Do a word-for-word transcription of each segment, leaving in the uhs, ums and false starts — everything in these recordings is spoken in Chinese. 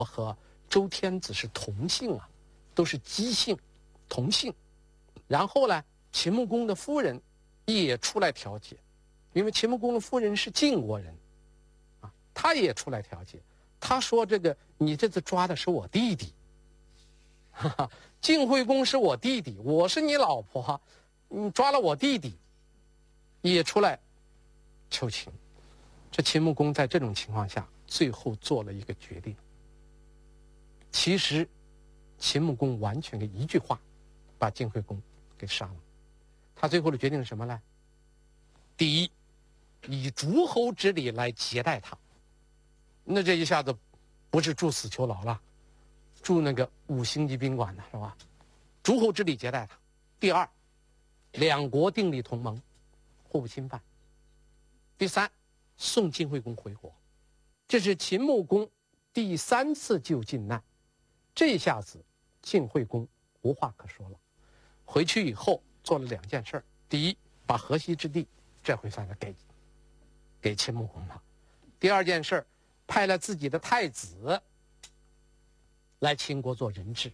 和周天子是同姓啊，都是姬姓，同姓。然后呢，秦穆公的夫人也出来调解，因为秦穆公的夫人是晋国人，啊，他也出来调解。他说：“这个你这次抓的是我弟弟，哈哈，晋惠公是我弟弟，我是你老婆，你抓了我弟弟。”也出来求情。这秦穆公在这种情况下，最后做了一个决定。其实，秦穆公完全给一句话，把晋惠公给杀了。他最后的决定是什么呢？第一，以诸侯之礼来接待他。那这一下子，不是住死囚牢了，住那个五星级宾馆呢，是吧？诸侯之礼接待他。第二，两国订立同盟，互不侵犯。第三，送晋惠公回国。这是秦穆公第三次救晋难。这下子晋惠公无话可说了。回去以后做了两件事：第一，把河西之地这回算是给给秦穆公了；第二件事，派了自己的太子来秦国做人质，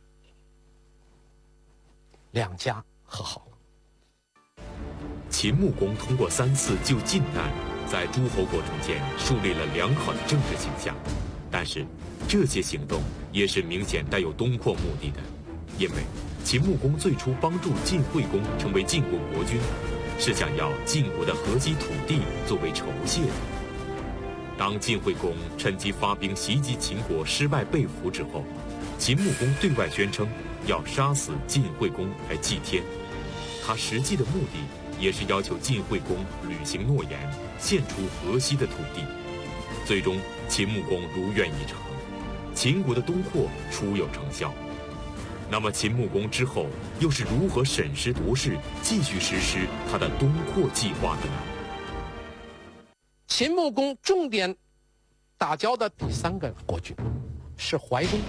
两家和好了。 秦穆公通过三次救晋难，在诸侯国中间树立了良好的政治形象。但是，这些行动也是明显带有东扩目的的，因为秦穆公最初帮助晋惠公成为晋国国君，是想要晋国的河西土地作为酬谢的。当晋惠公趁机发兵袭击秦国失败被俘之后，秦穆公对外宣称要杀死晋惠公来祭天。他实际的目的也是要求晋惠公履行诺言，献出河西的土地。最终，秦穆公如愿以偿，秦国的东扩初有成效。那么，秦穆公之后又是如何审时度势，继续实施他的东扩计划的呢？ 秦穆公重点打交的第三个国君是怀公。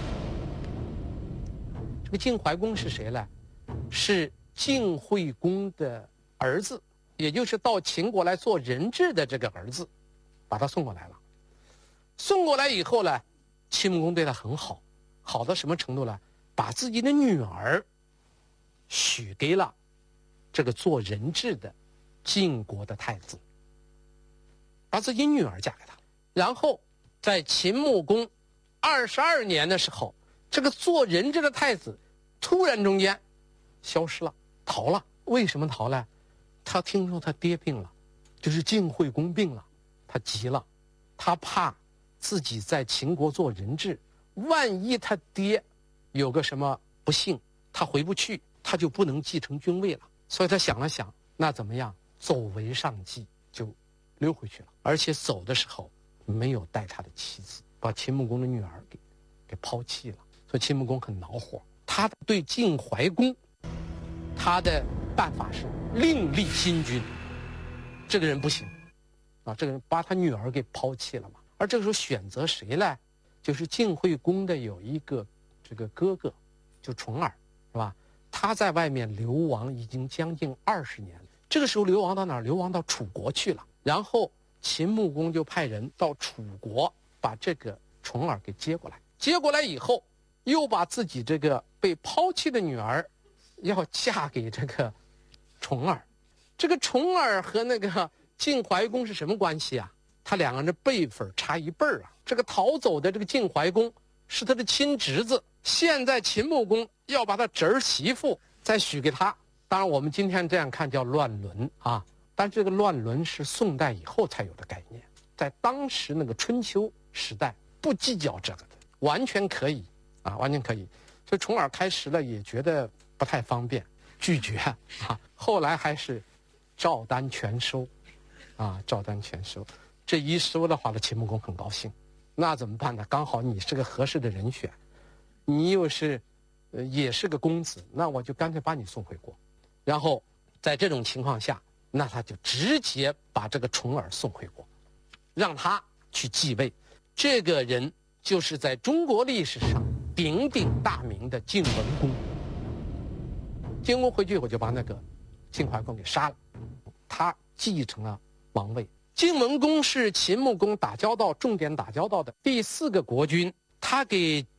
这个晋怀公是谁呢？是晋惠公的儿子，也就是到秦国来做人质的这个儿子，把他送过来了。送过来以后呢，秦穆公对他很好，好到什么程度呢？把自己的女儿许给了这个做人质的晋国的太子，把自己女儿嫁给他。然后在秦穆公二十二年的时候，这个做人质的太子突然中间消失了，逃了。为什么逃呢？他听说他爹病了，就是晋惠公病了，他急了，他怕自己在秦国做人质，万一他爹有个什么不幸，他回不去，他就不能继承君位了。所以他想了想，那怎么样？走为上计，就溜回去了。而且走的时候没有带他的妻子，把秦穆公的女儿给给抛弃了。所以秦穆公很恼火，他对晋怀公，他的办法是另立新君。这个人不行啊，这个人把他女儿给抛弃了嘛。而这个时候选择谁呢？就是晋惠公的有一个这个哥哥，就重耳，是吧？他在外面流亡已经将近二十年了。这个时候流亡到哪儿？流亡到楚国去了。然后秦穆公就派人到楚国把这个重耳给接过来。接过来以后，又把自己这个被抛弃的女儿要嫁给这个重耳。这个重耳和那个晋怀公是什么关系啊？他两个人的辈分差一辈儿啊。这个逃走的这个晋怀公是他的亲侄子，现在秦穆公要把他侄儿媳妇再许给他。当然我们今天这样看叫乱伦啊，但这个乱伦是宋代以后才有的概念，在当时那个春秋时代不计较这个的，完全可以啊，完全可以。所以重耳开始了也觉得不太方便，拒绝啊。后来还是照单全收啊，照单全收。这一收的话呢，秦穆公很高兴。那怎么办呢？刚好你是个合适的人选，你又是呃也是个公子，那我就干脆把你送回国。然后在这种情况下，那他就直接把这个重耳送回国，让他去继位。这个人就是在中国历史上鼎鼎大名的晋文公。晋文公回去我就把那个晋怀公给杀了，他继承了王位。晋文公是秦穆公打交道重点打交道的第四个国君， 他给